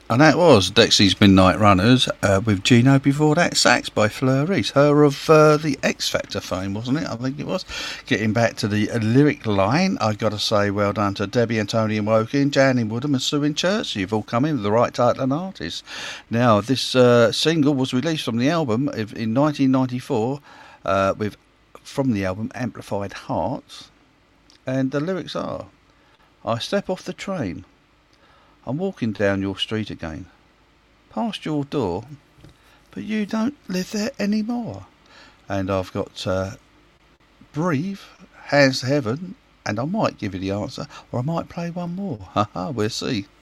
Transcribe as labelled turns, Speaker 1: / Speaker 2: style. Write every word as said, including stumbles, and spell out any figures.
Speaker 1: And that was Dexy's Midnight Runners, uh, with Gino before that, Sax by Fleur Reese, her of uh, the X Factor fame, wasn't it? I think it was. Getting back to the uh, lyric line, I got to say well done to Debbie and Tony and Woking, Jan in Woodham and Sue in Church. You've all come in with the right title and artist. Now, this uh, single was released from the album in nineteen ninety-four uh, with from the album Amplified Hearts, and the lyrics are: I step off the train, I'm walking down your street again, past your door, but you don't live there anymore. And I've got uh, Breathe, Hands to Heaven, and I might give you the answer, or I might play one more. Haha, we'll see.